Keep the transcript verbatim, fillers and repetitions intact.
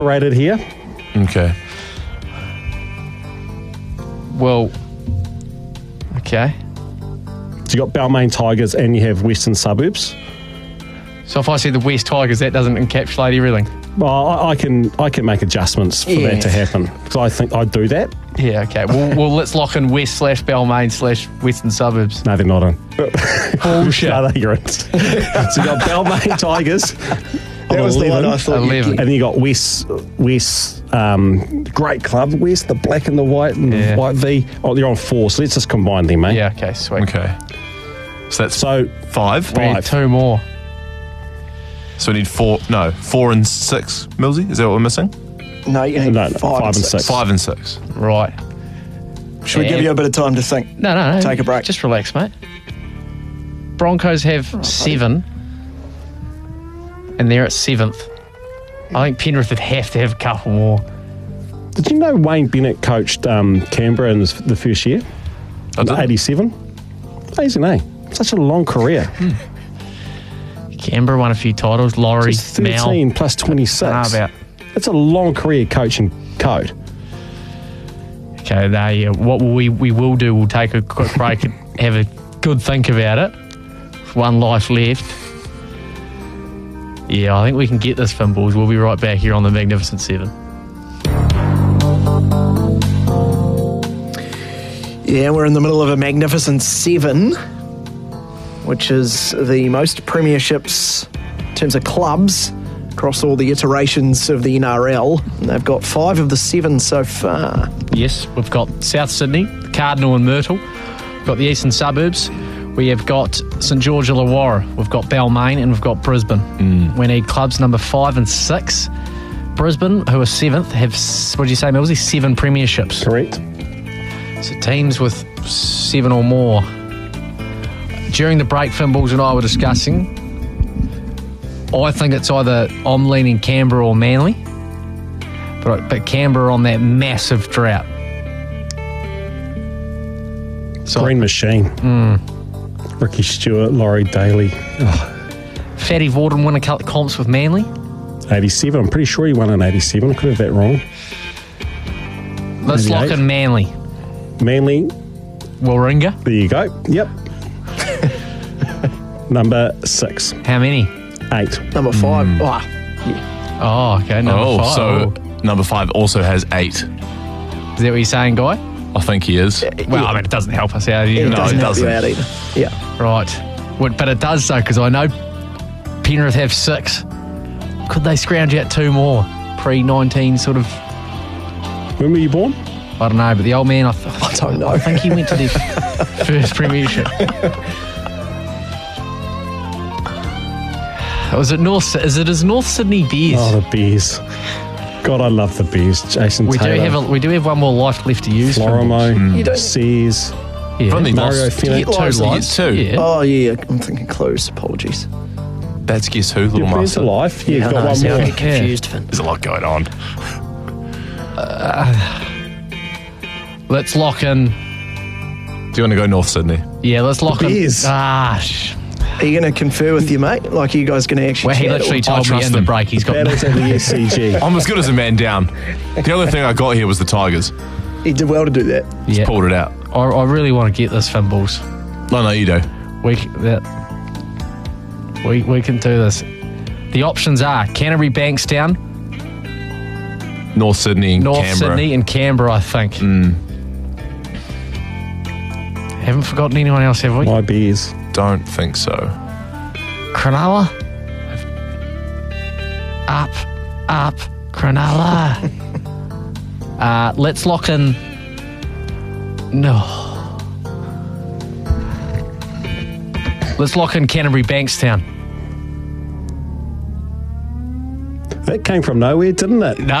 Rated here. Okay. Well, okay. So you got Balmain Tigers and you have Western Suburbs. So if I say the West Tigers, that doesn't encapsulate everything? Well, I, I can I can make adjustments for Yeah. that to happen because I think I'd do that. Yeah, okay. Well, well let's lock in West slash Balmain slash Western Suburbs. No, they're not in. Bullshit. No, they're in. So you got Balmain Tigers. That was the one I thought you'd eleven. get. And then you got West, West, um, great club, West, the black and the white and Yeah. the white V. Oh, they're on four, so let's just combine them, mate. Yeah, okay, sweet. Okay. So that's So, five. We need Five. two more. So we need four. No, four and six. Millsy, is that what we're missing? No, you need No, no, five, and six. Five and six. Right. Should we give And- you a bit of time to think? No, no, no. Take a break. Just relax, mate. Broncos have seven, and they're at seventh. I think Penrith would have to have a couple more. did you know Wayne Bennett coached um, Canberra in his, the first year? I didn't. eighty-seven? Amazing, eh? Such a long career. Canberra won a few titles. Laurie, It's Mal. thirteen plus twenty-six. Ah, about. That's a long career coaching code. Okay, they, uh, what we we will do, we'll take a quick break and have a good think about it. One life left. Yeah, I think we can get this, Finballs. We'll be right back here on the Magnificent Seven. Yeah, we're in the middle of a Magnificent Seven, which is the most premierships in terms of clubs across all the iterations of the N R L. And they've got five of the seven so far. Yes, we've got South Sydney, Cardinal and Myrtle. We've got the Eastern Suburbs. We have got St George Illawarra. We've got Balmain and we've got Brisbane. Mm. We need clubs number five and six. Brisbane, who are seventh, have, what did you say, Millsy? Seven premierships. Correct. So teams with seven or more. During the break, Finballs and I were discussing, I think it's either I'm leaning Canberra or Manly, but, but Canberra on that massive drought. So Green Machine. Mm. Ricky Stewart, Laurie Daly. Oh, Fatty Vorden won a couple of comps with Manly. eighty-seven. I'm pretty sure he won in eighty-seven. I could have that wrong. Let's lock eighty-eight. in Manly. Manly. Warringah. There you go. Yep. Number six. How many? Eight. Number five. Hmm. Ah, Oh, okay. Number oh, five. so number five also has eight. Is that what you're saying, Guy? I think he is. Well, I mean, it doesn't help us out. You it know. doesn't it help you doesn't. out either. Yeah. Right. Well, but it does, though, because I know Penrith have six. Could they scrounge out two more? pre nineteen sort of, When were you born? I don't know, but the old man, I, th- I don't know. I think he went to their first premiership. Was it North? Is it as North Sydney Bears? Oh, the Bears. God, I love the Bears. Jason we Taylor. do have a, we do have one more life left to use. Florimo. You don't- Sears. Yeah. Only Mario lost. Fenech. You get two Lives, lives. you get two. Yeah. Oh, yeah. I'm thinking close. Apologies. That's guess who, little You're burnt to master. life. Yeah, Yeah, you've I got know, one see, I more. get confused, Finn. There's a lot going on. Let's lock in. Do you want to go North Sydney? Yeah, let's lock in. Bears. Ah, sh- Are you going to confer with your mate? Like, are you guys going to actually well, he chat, literally or- told me trust in the him. break he's got. Battles at the S C G. I'm as good as a man down. The only thing I got here was the Tigers. He did well to do that. Yeah. Pulled it out. I, I really want to get this, Finballs. No, no, you do. We c- that we we can do this. The options are Canterbury, Bankstown, North Sydney and North Canberra. Sydney, and Canberra. I think. Mm, Haven't forgotten anyone else, have we? My Bears. don't think so. Cronulla. Up, up, Cronulla. uh, let's lock in. No. Let's lock in Canterbury, Bankstown. That came from nowhere, didn't it? No.